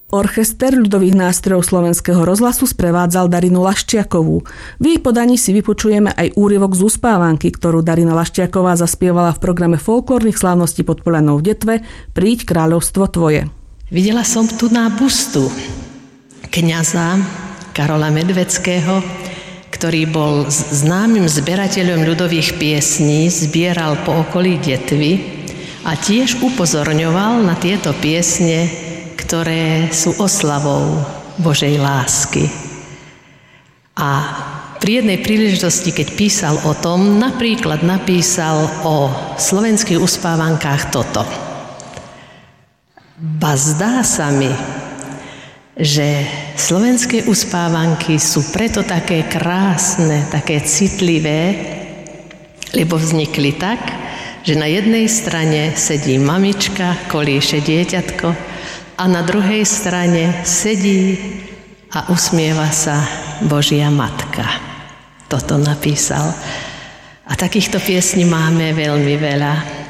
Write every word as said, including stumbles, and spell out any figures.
Orchester ľudových nástrojov Slovenského rozhlasu sprevádzal Darinu Laščiakovú. V jej podaní si vypočujeme aj úryvok z uspávanky, ktorú Darina Laščiaková zaspievala v programe folklórnych slávností pod Poľanou v Detve Príď kráľovstvo tvoje. Videla som tu na bustu kňaza Karola Medveckého, ktorý bol známym zberateľom ľudových piesní, zbieral po okolí Detvy a tiež upozorňoval na tieto piesne, ktoré sú oslavou Božej lásky. A pri jednej príležitosti, keď písal o tom, napríklad napísal o slovenských uspávankách toto. Ba zdá sa mi, že slovenské uspávanky sú preto také krásne, také citlivé, lebo vznikli tak, že na jednej strane sedí mamička, kolíše dieťatko, a na druhej strane sedí a usmieva sa Božia Matka. Toto napísal. A takýchto piesní máme veľmi veľa.